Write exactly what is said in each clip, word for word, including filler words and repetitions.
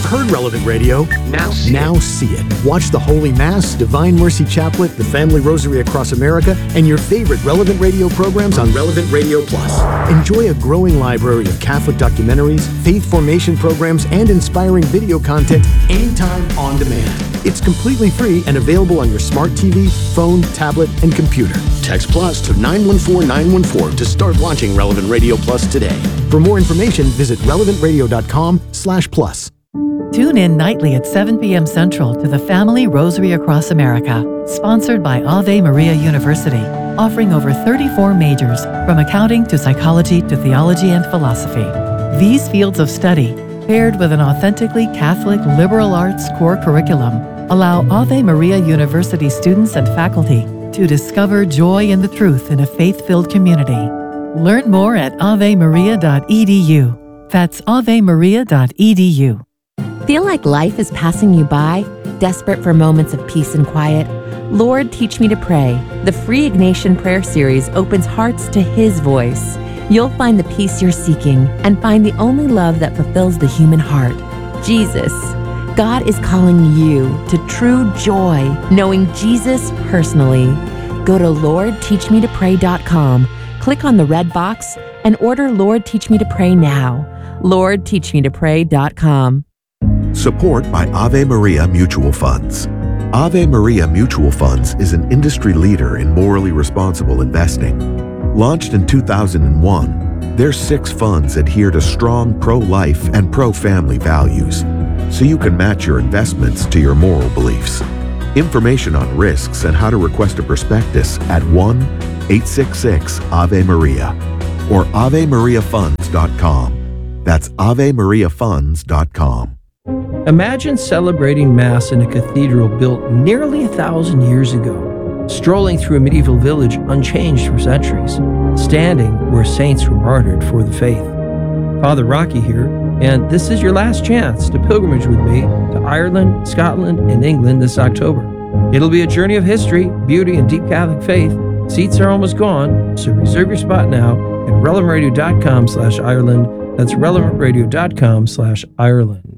heard Relevant Radio? Now see Now it. see it. Watch the Holy Mass, Divine Mercy Chaplet, the Family Rosary Across America, and your favorite Relevant Radio programs on Relevant Radio Plus. Enjoy a growing library of Catholic documentaries, faith formation programs, and inspiring video content anytime on demand. It's completely free and available on your smart T V, phone, tablet, and computer. Text Plus to nine one four nine one four to start watching Relevant Radio Plus today. For more information, visit relevant radio dot com slash plus. Tune in nightly at seven p.m. Central to the Family Rosary Across America, sponsored by Ave Maria University, offering over thirty-four majors, from accounting to psychology to theology and philosophy. These fields of study, paired with an authentically Catholic liberal arts core curriculum, allow Ave Maria University students and faculty to discover joy in the truth in a faith-filled community. Learn more at ave maria dot e d u. That's ave maria dot e d u. Feel like life is passing you by? Desperate for moments of peace and quiet? Lord, Teach Me to Pray. The free Ignatian Prayer Series opens hearts to His voice. You'll find the peace you're seeking and find the only love that fulfills the human heart, Jesus. God is calling you to true joy, knowing Jesus personally. Go to lord teach me to pray dot com, click on the red box, and order Lord Teach Me to Pray now. lord teach me to pray dot com. Support by Ave Maria Mutual Funds. Ave Maria Mutual Funds is an industry leader in morally responsible investing. Launched in two thousand one, their six funds adhere to strong pro-life and pro-family values, so you can match your investments to your moral beliefs. Information on risks and how to request a prospectus at one eight six six Ave Maria or ave maria funds dot com. That's ave maria funds dot com. Imagine celebrating Mass in a cathedral built nearly a thousand years ago, strolling through a medieval village unchanged for centuries, standing where saints were martyred for the faith. Father Rocky here, and this is your last chance to pilgrimage with me to Ireland, Scotland, and England this October. It'll be a journey of history, beauty, and deep Catholic faith. Seats are almost gone, so reserve your spot now at relevant radio dot com slash Ireland. That's relevant radio dot com slash Ireland.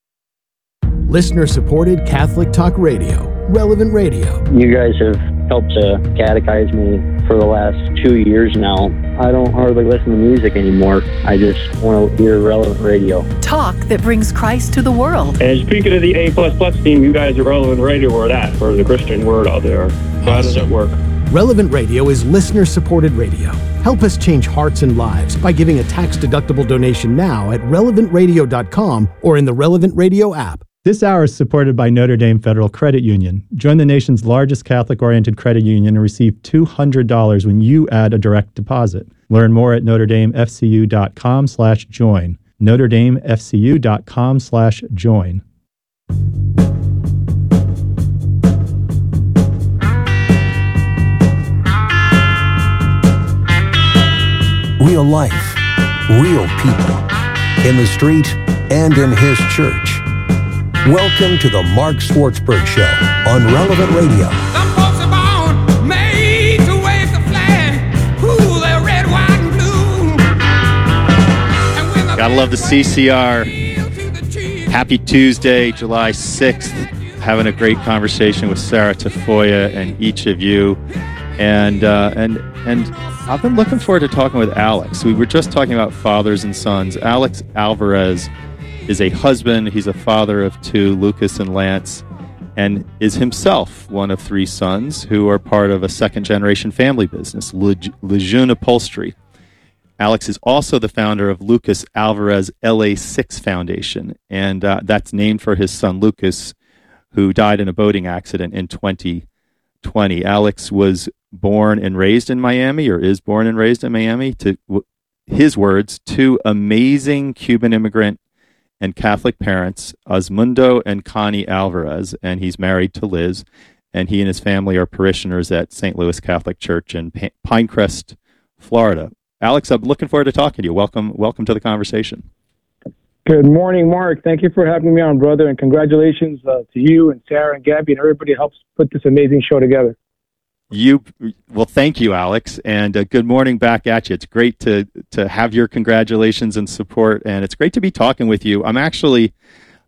Listener-supported Catholic Talk Radio, Relevant Radio. You guys have helped to catechize me for the last two years now. I don't hardly listen to music anymore. I just want to hear Relevant Radio. Talk that brings Christ to the world. And speaking of the A plus plus team, you guys are Relevant Radio or that for the Christian word out there. So how does it work? Relevant Radio is listener-supported radio. Help us change hearts and lives by giving a tax-deductible donation now at relevant radio dot com or in the Relevant Radio app. This hour is supported by Notre Dame Federal Credit Union. Join the nation's largest Catholic-oriented credit union and receive two hundred dollars when you add a direct deposit. Learn more at notre dame f c u dot com slash join. notre dame f c u dot com slash join. Real life, real people, in the street and in His church. Welcome to the Mark Swartzberg Show on Relevant Radio. Some folks are born, made to wave the flag. Ooh, they're red, white, and blue. And gotta love the C C R. Happy Tuesday, July sixth. Having a great conversation with Sarah Tafoya and each of you. And uh, and and I've been looking forward to talking with Alex. We were just talking about fathers and sons. Alex Alvarez is a husband. He's a father of two, Lucas and Lance, and is himself one of three sons who are part of a second-generation family business, Lejeune Upholstery. Alex is also the founder of Lucas Alvarez L A six Foundation, and uh, that's named for his son Lucas, who died in a boating accident in twenty twenty. Alex was born and raised in Miami, or is born and raised in Miami, to his words, two amazing Cuban immigrant and Catholic parents, Osmundo and Connie Alvarez, and he's married to Liz, and he and his family are parishioners at Saint Louis Catholic Church in P- Pinecrest, Florida. Alex, I'm looking forward to talking to you. Welcome, welcome to the conversation. Good morning, Mark. Thank you for having me on, brother, and congratulations uh, to you and Sarah and Gabby and everybody who helps put this amazing show together. You well, thank you, Alex, and uh, good morning back at you. It's great to to have your congratulations and support, and it's great to be talking with you. I'm actually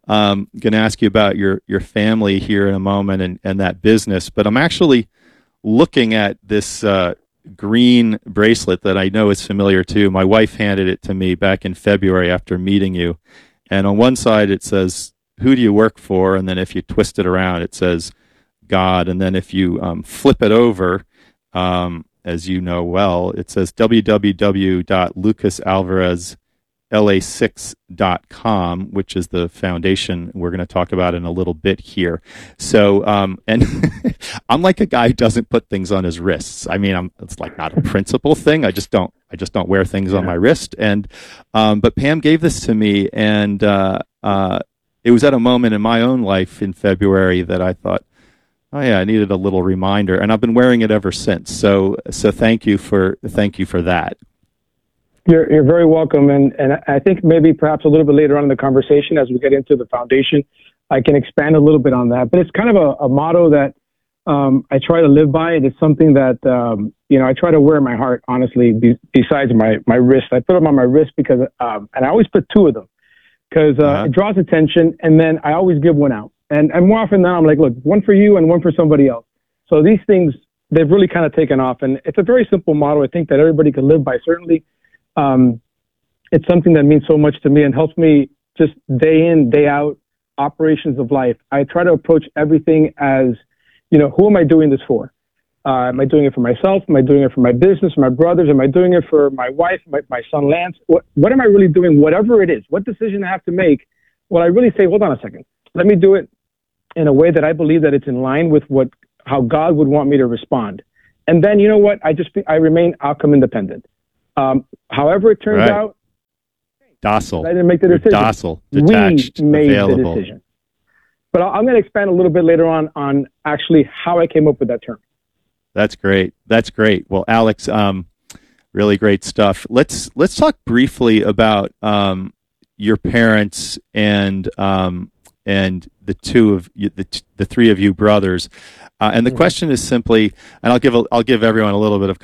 um, going to ask you about your, your family here in a moment and, and that business. But I'm actually looking at this uh, green bracelet that I know is familiar too. My wife handed it to me back in February after meeting you. And on one side it says, "Who do you work for?" And then if you twist it around, it says, "God." And then if you um, flip it over, um, as you know well, it says w w w dot lucas alvarez l a six dot com, which is the foundation we're going to talk about in a little bit here. So, um, and I'm like a guy who doesn't put things on his wrists. I mean, I'm, it's like not a principle thing. I just don't, I just don't wear things on my wrist. And, um, but Pam gave this to me, and, uh, uh, it was at a moment in my own life in February that I thought, oh yeah, I needed a little reminder, and I've been wearing it ever since. So, so thank you for, thank you for that. You're, you're very welcome. And, and I think maybe perhaps a little bit later on in the conversation, as we get into the foundation, I can expand a little bit on that. But it's kind of a, a motto that um, I try to live by. It is something that, um, you know, I try to wear in my heart, honestly, be, besides my, my wrist. I put them on my wrist because, um, and I always put two of them because uh, uh-huh. it draws attention, and then I always give one out. And, and more often than not, I'm like, look, one for you and one for somebody else. So these things, they've really kind of taken off. And it's a very simple motto, I think, that everybody can live by, certainly. Um, it's something that means so much to me and helps me just day in, day out, operations of life. I try to approach everything as, you know, who am I doing this for? Uh, am I doing it for myself? Am I doing it for my business, for my brothers? Am I doing it for my wife, my, my son Lance? What, what am I really doing? Whatever it is, what decision I have to make, well, I really say, hold on a second. Let me do it in a way that I believe that it's in line with what, how God would want me to respond. And then, you know what? I just, I remain outcome independent. Um, however it turns right. out, docile. I didn't make the You're decision. Docile, detached, we made available. the decision. But I'm going to expand a little bit later on on actually how I came up with that term. That's great. That's great. Well, Alex, um, really great stuff. Let's let's talk briefly about um, your parents and um, and the two of you, the the three of you brothers. Uh, and the mm-hmm. question is simply, and I'll give a, I'll give everyone a little bit of